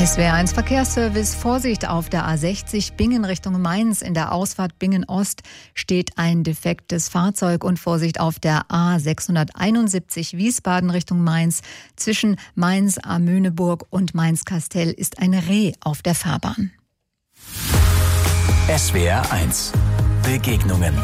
SWR1 Verkehrsservice. Vorsicht auf der A60 Bingen Richtung Mainz. In der Ausfahrt Bingen-Ost steht ein defektes Fahrzeug. Und Vorsicht auf der A671 Wiesbaden Richtung Mainz. Zwischen Mainz-Amöneburg und Mainz-Kastel ist ein Reh auf der Fahrbahn. SWR1 Begegnungen.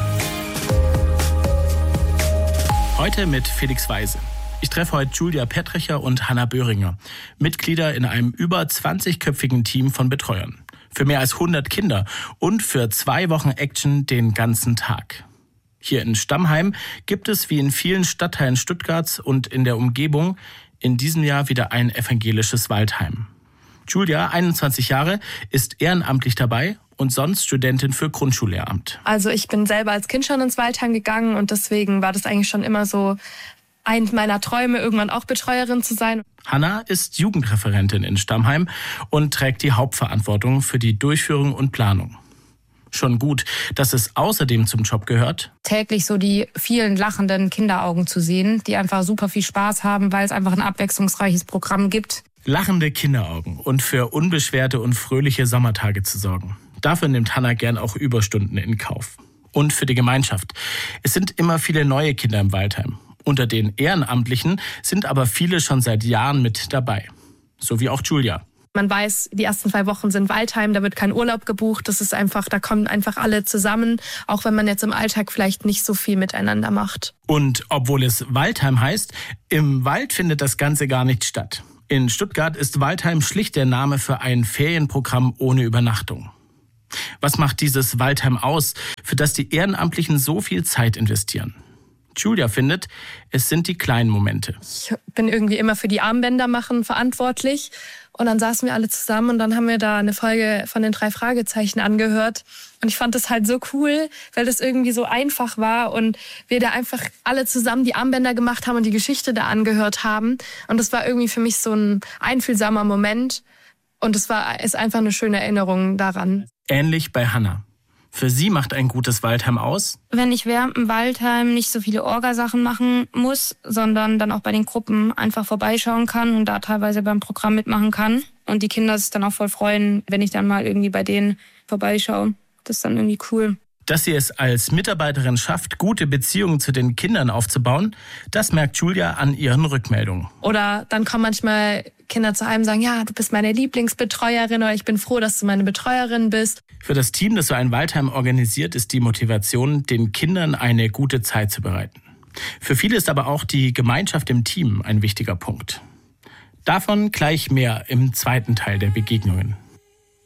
Heute mit Felix Weise. Ich treffe heute Julia Pettricher und Hanna Böhringer, Mitglieder in einem über 20-köpfigen Team von Betreuern. Für mehr als 100 Kinder und für 2 Wochen Action den ganzen Tag. Hier in Stammheim gibt es wie in vielen Stadtteilen Stuttgarts und in der Umgebung in diesem Jahr wieder ein evangelisches Waldheim. Julia, 21 Jahre, ist ehrenamtlich dabei und sonst Studentin für Grundschullehramt. Also ich bin selber als Kind schon ins Waldheim gegangen und deswegen war das eigentlich schon immer so ein meiner Träume, irgendwann auch Betreuerin zu sein. Hanna ist Jugendreferentin in Stammheim und trägt die Hauptverantwortung für die Durchführung und Planung. Schon gut, dass es außerdem zum Job gehört, täglich so die vielen lachenden Kinderaugen zu sehen, die einfach super viel Spaß haben, weil es einfach ein abwechslungsreiches Programm gibt. Lachende Kinderaugen und für unbeschwerte und fröhliche Sommertage zu sorgen. Dafür nimmt Hanna gern auch Überstunden in Kauf. Und für die Gemeinschaft. Es sind immer viele neue Kinder im Waldheim. Unter den Ehrenamtlichen sind aber viele schon seit Jahren mit dabei. So wie auch Julia. Man weiß, die ersten 2 Wochen sind Waldheim, da wird kein Urlaub gebucht. Das ist einfach, da kommen einfach alle zusammen, auch wenn man jetzt im Alltag vielleicht nicht so viel miteinander macht. Und obwohl es Waldheim heißt, im Wald findet das Ganze gar nicht statt. In Stuttgart ist Waldheim schlicht der Name für ein Ferienprogramm ohne Übernachtung. Was macht dieses Waldheim aus, für das die Ehrenamtlichen so viel Zeit investieren? Julia findet, es sind die kleinen Momente. Ich bin irgendwie immer für die Armbänder machen verantwortlich. Und dann saßen wir alle zusammen und dann haben wir da eine Folge von den 3 Fragezeichen angehört. Und ich fand das halt so cool, weil das irgendwie so einfach war und wir da einfach alle zusammen die Armbänder gemacht haben und die Geschichte da angehört haben. Und das war irgendwie für mich so ein einfühlsamer Moment. Und es ist einfach eine schöne Erinnerung daran. Ähnlich bei Hanna. Für sie macht ein gutes Waldheim aus, wenn ich während dem Waldheim nicht so viele Orgasachen machen muss, sondern dann auch bei den Gruppen einfach vorbeischauen kann und da teilweise beim Programm mitmachen kann. Und die Kinder sich dann auch voll freuen, wenn ich dann mal irgendwie bei denen vorbeischaue. Das ist dann irgendwie cool. Dass sie es als Mitarbeiterin schafft, gute Beziehungen zu den Kindern aufzubauen, das merkt Julia an ihren Rückmeldungen. Oder dann kommen manchmal Kinder zu einem und sagen, ja, du bist meine Lieblingsbetreuerin oder ich bin froh, dass du meine Betreuerin bist. Für das Team, das so ein Waldheim organisiert, ist die Motivation, den Kindern eine gute Zeit zu bereiten. Für viele ist aber auch die Gemeinschaft im Team ein wichtiger Punkt. Davon gleich mehr im zweiten Teil der Begegnungen.